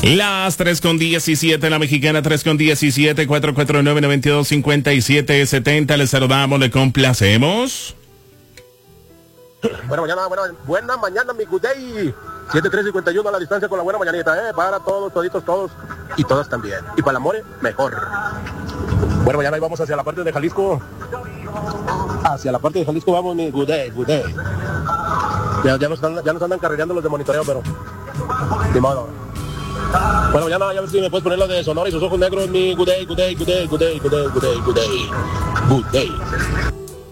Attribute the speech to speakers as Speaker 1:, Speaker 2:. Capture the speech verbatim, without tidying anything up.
Speaker 1: Las tres con diecisiete, la mexicana tres con diecisiete, cuatro cuatro nueve, nueve dos cinco siete siete cero. Les saludamos, le complacemos.
Speaker 2: Buena mañana, buena, buena mañana, mi good day. siete tres cincuenta y uno a la distancia con la buena mañanita, eh, para todos, toditos, todos y todas también. Y para el amor, mejor. Bueno, mañana ahí vamos hacia la parte de Jalisco. Hacia la parte de Jalisco vamos, mi good day, good day. Ya, ya, nos, están, ya nos andan carrereando los de monitoreo, pero ni modo. Bueno, mañana a ver si me puedes poner lo de Sonora y sus ojos negros, mi good day, good day, good day, good day, good day, good day, good day, good day.